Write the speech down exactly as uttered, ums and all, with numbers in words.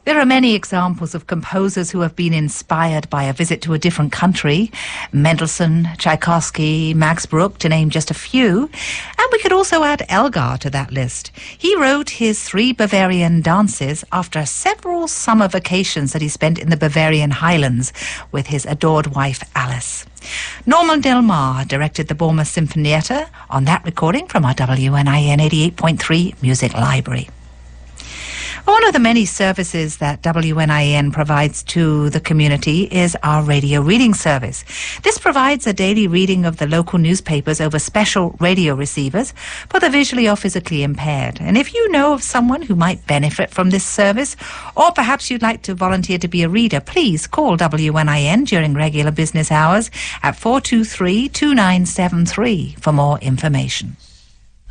There are many examples of composers who have been inspired by a visit to a different country. Mendelssohn, Tchaikovsky, Max Bruch, to name just a few. And we could also add Elgar to that list. He wrote his Three Bavarian Dances after several summer vacations that he spent in the Bavarian Highlands with his adored wife Alice. Norman Del Mar directed the Bournemouth Sinfonietta on that recording from our W N I N eighty-eight point three Music Library. One of the many services that W N I N provides to the community is our radio reading service. This provides a daily reading of the local newspapers over special radio receivers for the visually or physically impaired. And if you know of someone who might benefit from this service, or perhaps you'd like to volunteer to be a reader, please call W N I N during regular business hours at four two three, two nine seven three for more information.